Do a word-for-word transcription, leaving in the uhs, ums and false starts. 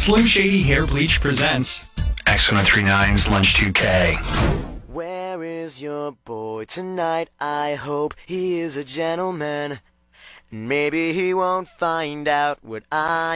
Slim Shady Hair Bleach presents X one oh three nine's Lunch two K. Where is your boy tonight? I hope he is a gentleman. Maybe he won't find out what I